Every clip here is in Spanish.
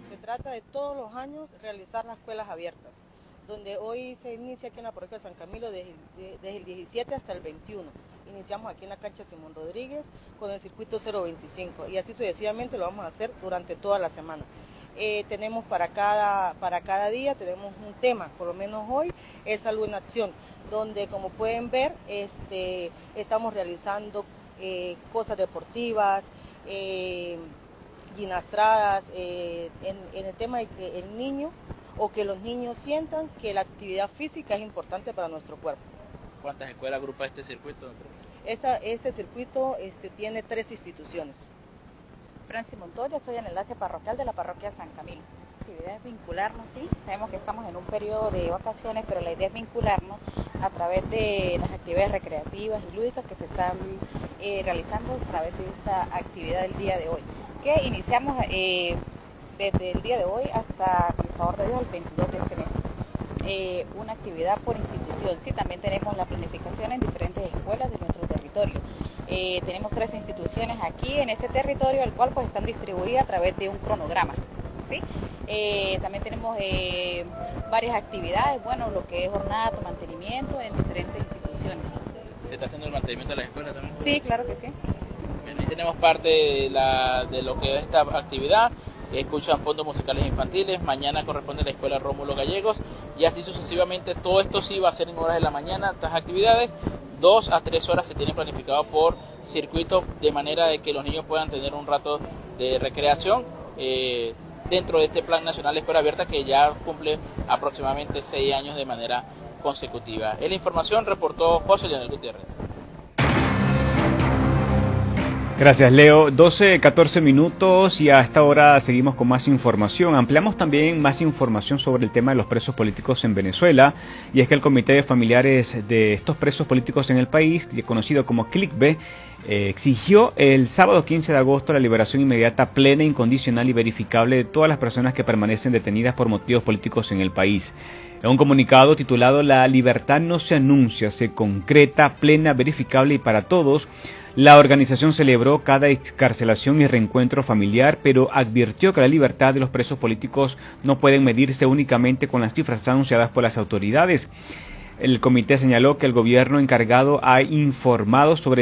Se trata de todos los años realizar las escuelas abiertas, donde hoy se inicia aquí en la parroquia de San Camilo desde el 17 hasta el 21. Iniciamos aquí en la cancha Simón Rodríguez con el circuito 025 y así sucesivamente lo vamos a hacer durante toda la semana. Tenemos para cada día tenemos un tema, por lo menos hoy es Salud en Acción, donde como pueden ver estamos realizando cosas deportivas, gimnastradas, en el tema de que el niño o que los niños sientan que la actividad física es importante para nuestro cuerpo. ¿Cuántas escuelas agrupa este circuito? Este circuito tiene 3 instituciones. Francis Montoya, soy el enlace parroquial de la parroquia San Camilo. La actividad es vincularnos, sí, sabemos que estamos en un periodo de vacaciones, pero la idea es vincularnos a través de las actividades recreativas y lúdicas que se están realizando a través de esta actividad del día de hoy, que iniciamos desde el día de hoy hasta, con el favor de Dios, el 22 de este mes. Una actividad por institución, sí, también tenemos la planificación en diferentes escuelas de nuestro territorio. Tenemos 3 instituciones aquí en este territorio, el cual pues están distribuidas a través de un cronograma, ¿sí? También tenemos varias actividades, bueno, lo que es jornada de mantenimiento en diferentes instituciones. ¿Se está haciendo el mantenimiento de las escuelas también? Sí, claro que sí. Bien, ahí tenemos parte de lo que es esta actividad. Escuchan fondos musicales infantiles, mañana corresponde a la escuela Rómulo Gallegos y así sucesivamente. Todo esto sí va a ser en horas de la mañana, estas actividades. 2 a 3 horas se tienen planificado por circuito, de manera de que los niños puedan tener un rato de recreación dentro de este Plan Nacional de Escuela Abierta, que ya cumple aproximadamente 6 años de manera consecutiva. En la información reportó José Leonel Gutiérrez. Gracias, Leo. 12:14 minutos y a esta hora seguimos con más información. Ampliamos también más información sobre el tema de los presos políticos en Venezuela, y es que el Comité de Familiares de estos presos políticos en el país, conocido como CLICBE, exigió el sábado 15 de agosto la liberación inmediata, plena, incondicional y verificable de todas las personas que permanecen detenidas por motivos políticos en el país. En un comunicado titulado "La libertad no se anuncia, se concreta, plena, verificable y para todos", la organización celebró cada excarcelación y reencuentro familiar, pero advirtió que la libertad de los presos políticos no pueden medirse únicamente con las cifras anunciadas por las autoridades. El comité señaló que el gobierno encargado ha informado sobre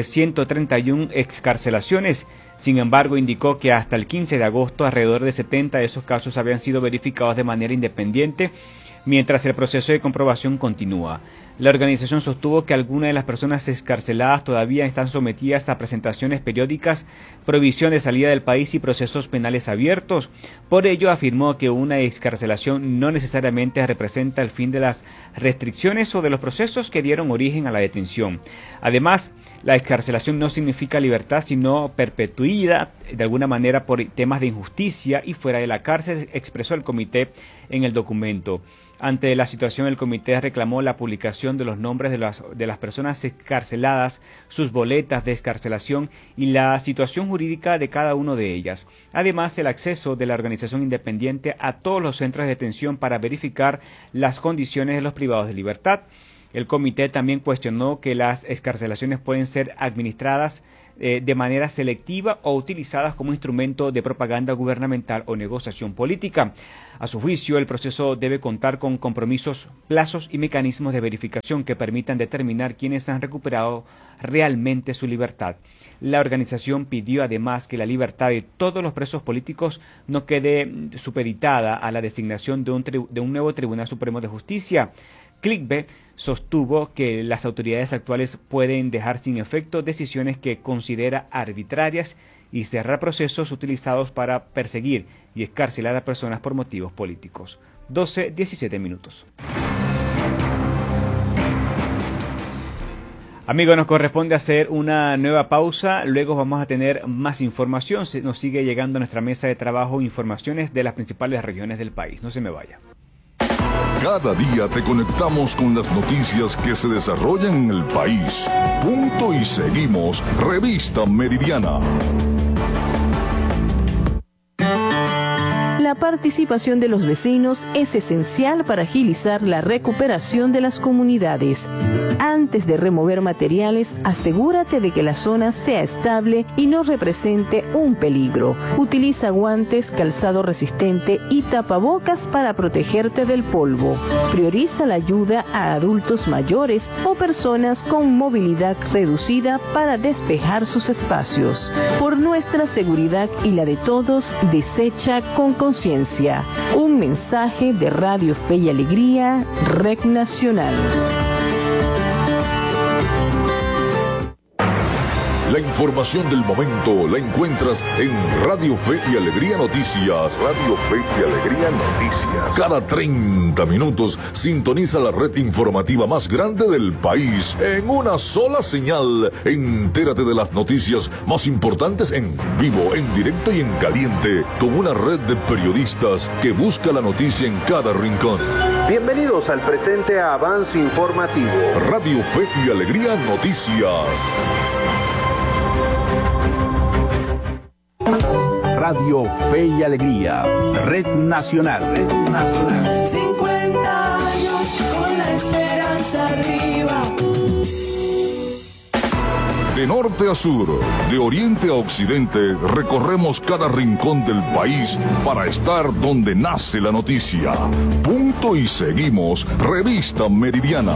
131 excarcelaciones. Sin embargo, indicó que hasta el 15 de agosto alrededor de 70 de esos casos habían sido verificados de manera independiente, mientras el proceso de comprobación continúa. La organización sostuvo que algunas de las personas excarceladas todavía están sometidas a presentaciones periódicas, prohibición de salida del país y procesos penales abiertos. Por ello, afirmó que una excarcelación no necesariamente representa el fin de las restricciones o de los procesos que dieron origen a la detención. Además, la excarcelación no significa libertad, sino perpetuidad de alguna manera por temas de injusticia y fuera de la cárcel, expresó el comité en el documento. Ante la situación, el comité reclamó la publicación de los nombres de las personas excarceladas, sus boletas de excarcelación y la situación jurídica de cada uno de ellas. Además, el acceso de la organización independiente a todos los centros de detención para verificar las condiciones de los privados de libertad. El comité también cuestionó que las excarcelaciones pueden ser administradas de manera selectiva o utilizadas como instrumento de propaganda gubernamental o negociación política. A su juicio, el proceso debe contar con compromisos, plazos y mecanismos de verificación que permitan determinar quiénes han recuperado realmente su libertad. La organización pidió además que la libertad de todos los presos políticos no quede supeditada a la designación de un nuevo Tribunal Supremo de Justicia. CLICBE sostuvo que las autoridades actuales pueden dejar sin efecto decisiones que considera arbitrarias y cerrar procesos utilizados para perseguir y excarcelar a personas por motivos políticos. 12:17 minutos. Amigos, nos corresponde hacer una nueva pausa, luego vamos a tener más información. Nos sigue llegando a nuestra mesa de trabajo informaciones de las principales regiones del país. No se me vaya. Cada día te conectamos con las noticias que se desarrollan en el país. Punto y seguimos. Revista Meridiana. La participación de los vecinos es esencial para agilizar la recuperación de las comunidades. Antes de remover materiales, asegúrate de que la zona sea estable y no represente un peligro. Utiliza guantes, calzado resistente y tapabocas para protegerte del polvo. Prioriza la ayuda a adultos mayores o personas con movilidad reducida para despejar sus espacios. Por nuestra seguridad y la de todos, desecha con conciencia. Un mensaje de Radio Fe y Alegría, Red Nacional. La información del momento la encuentras en Radio Fe y Alegría Noticias. Radio Fe y Alegría Noticias. Cada 30 minutos sintoniza la red informativa más grande del país en una sola señal. Entérate de las noticias más importantes en vivo, en directo y en caliente, con una red de periodistas que busca la noticia en cada rincón. Bienvenidos al presente avance informativo. Radio Fe y Alegría Noticias. Radio Fe y Alegría, Red Nacional. Red Nacional. 50 años con la esperanza arriba. De norte a sur, de oriente a occidente, recorremos cada rincón del país para estar donde nace la noticia. Punto y seguimos, Revista Meridiana.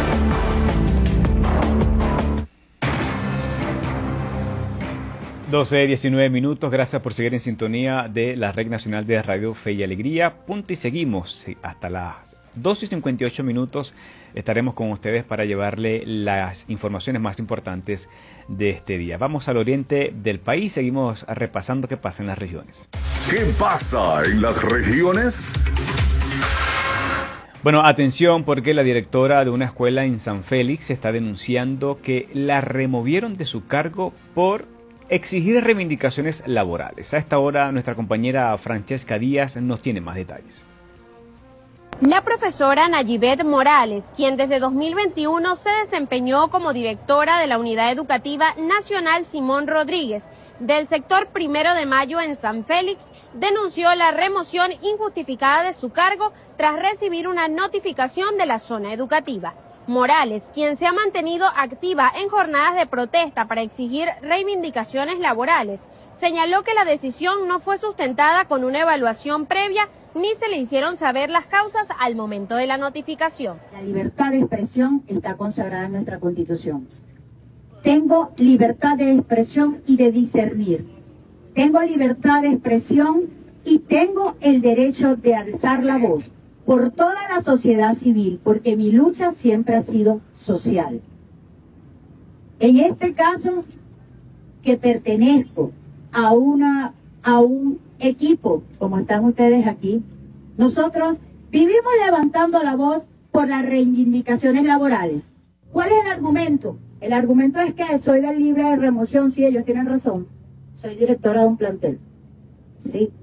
12:19 minutos, gracias por seguir en sintonía de la Red Nacional de Radio Fe y Alegría. Punto y seguimos hasta las 12:58 minutos. Estaremos con ustedes para llevarle las informaciones más importantes de este día. Vamos al oriente del país, seguimos repasando qué pasa en las regiones. ¿Qué pasa en las regiones? Bueno, atención, porque la directora de una escuela en San Félix está denunciando que la removieron de su cargo por exigir reivindicaciones laborales. A esta hora nuestra compañera Francesca Díaz nos tiene más detalles. La profesora Nayibet Morales, quien desde 2021 se desempeñó como directora de la Unidad Educativa Nacional Simón Rodríguez del sector 1 de Mayo en San Félix, denunció la remoción injustificada de su cargo tras recibir una notificación de la zona educativa. Morales, quien se ha mantenido activa en jornadas de protesta para exigir reivindicaciones laborales, señaló que la decisión no fue sustentada con una evaluación previa ni se le hicieron saber las causas al momento de la notificación. La libertad de expresión está consagrada en nuestra Constitución. Tengo libertad de expresión y de discernir. Tengo libertad de expresión y tengo el derecho de alzar la voz por toda la sociedad civil, porque mi lucha siempre ha sido social. En este caso, que pertenezco a un equipo, como están ustedes aquí, nosotros vivimos levantando la voz por las reivindicaciones laborales. ¿Cuál es el argumento? El argumento es que soy del libre de remoción, sí, ellos tienen razón. Soy directora de un plantel. Sí.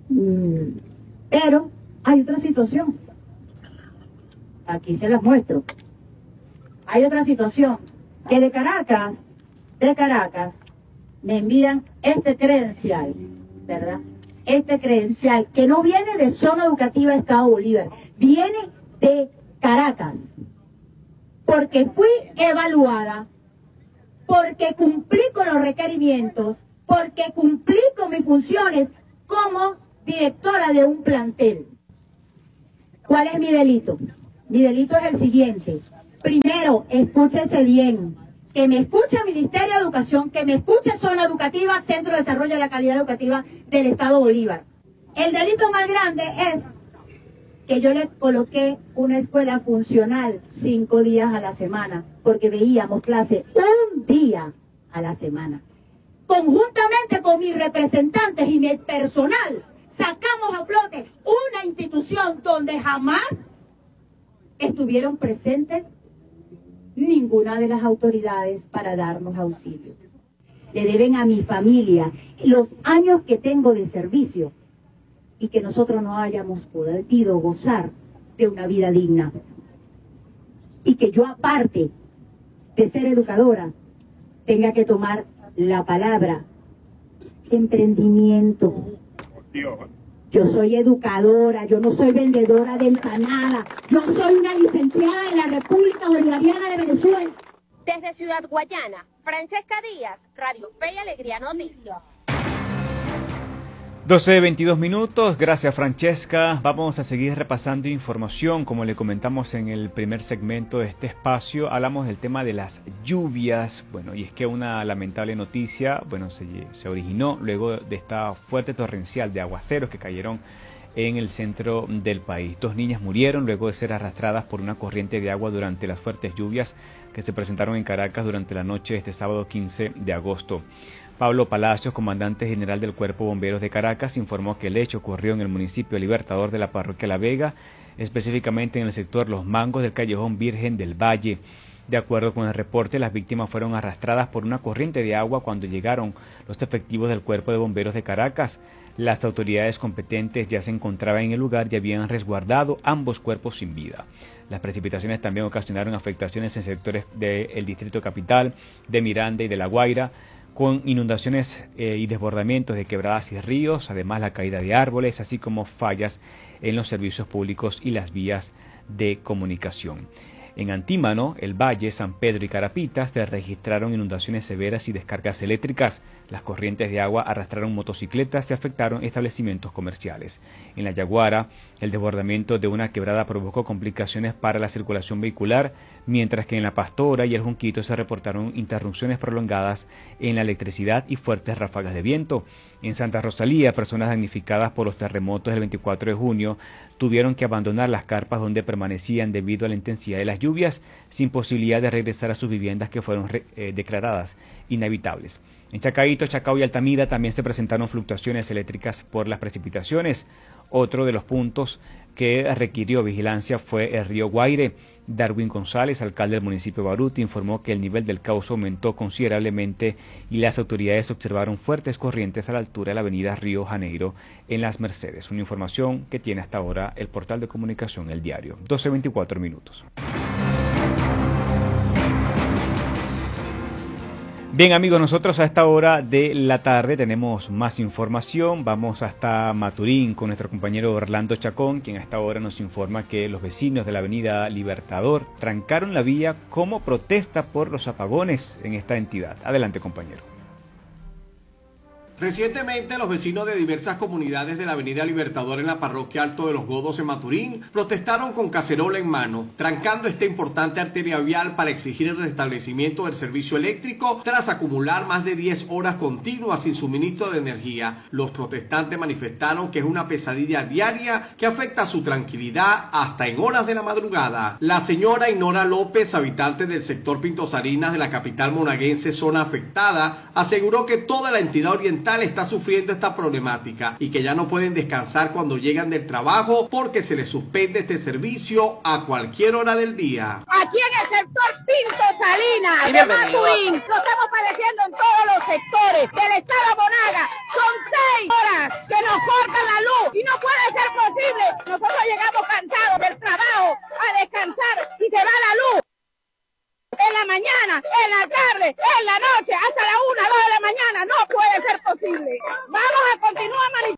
Pero hay otra situación. Aquí se las muestro. Hay otra situación. Que de Caracas, me envían este credencial, ¿verdad? Este credencial, que no viene de Zona Educativa Estado Bolívar, viene de Caracas. Porque fui evaluada, porque cumplí con los requerimientos, porque cumplí con mis funciones como directora de un plantel. ¿Cuál es mi delito? Mi delito es el siguiente. Primero, escúchese bien. Que me escuche el Ministerio de Educación, que me escuche Zona Educativa, Centro de Desarrollo de la Calidad Educativa del Estado Bolívar. El delito más grande es que yo le coloqué una escuela funcional 5 días a la semana, porque veíamos clase un día a la semana. Conjuntamente con mis representantes y mi personal, sacamos a flote una institución donde jamás estuvieron presentes ninguna de las autoridades para darnos auxilio. Le deben a mi familia los años que tengo de servicio y que nosotros no hayamos podido gozar de una vida digna. Y que yo, aparte de ser educadora, tenga que tomar la palabra emprendimiento. Yo soy educadora, yo no soy vendedora de empanada. Yo soy una licenciada de la República Bolivariana de Venezuela. Desde Ciudad Guayana, Francesca Díaz, Radio Fe y Alegría Noticias. 12:22 minutos, gracias Francesca. Vamos a seguir repasando información. Como le comentamos en el primer segmento de este espacio, hablamos del tema de las lluvias. Bueno, y es que una lamentable noticia, se originó luego de esta fuerte torrencial de aguaceros que cayeron en el centro del país. 2 niñas murieron luego de ser arrastradas por una corriente de agua durante las fuertes lluvias que se presentaron en Caracas durante la noche de este sábado 15 de agosto. Pablo Palacios, comandante general del Cuerpo de Bomberos de Caracas, informó que el hecho ocurrió en el municipio Libertador de la parroquia La Vega, específicamente en el sector Los Mangos del callejón Virgen del Valle. De acuerdo con el reporte, las víctimas fueron arrastradas por una corriente de agua cuando llegaron los efectivos del Cuerpo de Bomberos de Caracas. Las autoridades competentes ya se encontraban en el lugar y habían resguardado ambos cuerpos sin vida. Las precipitaciones también ocasionaron afectaciones en sectores del Distrito Capital, de Miranda y de La Guaira, con inundaciones y desbordamientos de quebradas y ríos, además la caída de árboles, así como fallas en los servicios públicos y las vías de comunicación. En Antímano, El Valle, San Pedro y Carapitas se registraron inundaciones severas y descargas eléctricas. Las corrientes de agua arrastraron motocicletas y afectaron establecimientos comerciales. En La Yaguara, el desbordamiento de una quebrada provocó complicaciones para la circulación vehicular, mientras que en La Pastora y El Junquito se reportaron interrupciones prolongadas en la electricidad y fuertes ráfagas de viento. En Santa Rosalía, personas damnificadas por los terremotos del 24 de junio tuvieron que abandonar las carpas donde permanecían debido a la intensidad de las lluvias, sin posibilidad de regresar a sus viviendas que fueron declaradas inhabitables. En Chacaíto, Chacao y Altamira también se presentaron fluctuaciones eléctricas por las precipitaciones. Otro de los puntos que requirió vigilancia fue el río Guaire. Darwin González, alcalde del municipio de Baruti, informó que el nivel del cauce aumentó considerablemente y las autoridades observaron fuertes corrientes a la altura de la avenida Río Janeiro en Las Mercedes. Una información que tiene hasta ahora el portal de comunicación El Diario. 12:24 minutos. Bien amigos, nosotros a esta hora de la tarde tenemos más información. Vamos hasta Maturín con nuestro compañero Orlando Chacón, quien a esta hora nos informa que los vecinos de la avenida Libertador trancaron la vía como protesta por los apagones en esta entidad. Adelante, compañero. Recientemente, los vecinos de diversas comunidades de la avenida Libertador en la parroquia Alto de los Godos en Maturín protestaron con cacerola en mano, trancando esta importante arteria vial para exigir el restablecimiento del servicio eléctrico tras acumular más de 10 horas continuas sin suministro de energía. Los protestantes manifestaron que es una pesadilla diaria que afecta su tranquilidad hasta en horas de la madrugada. La señora Inora López, habitante del sector Pinto Sarinas de la capital monaguense, zona afectada, aseguró que toda la entidad oriental está sufriendo esta problemática y que ya no pueden descansar cuando llegan del trabajo porque se les suspende este servicio a cualquier hora del día. Aquí en el sector Pinto Salinas de Maturín lo estamos padeciendo en todos los sectores del estado Monaga. Son 6 horas que nos cortan la luz y no puede ser posible. Nosotros llegamos cansados del trabajo a descansar y se va la luz. En la mañana, en la tarde, en la noche, hasta la 1, 2 de la mañana, no puede ser posible. Vamos a continuar manifestando.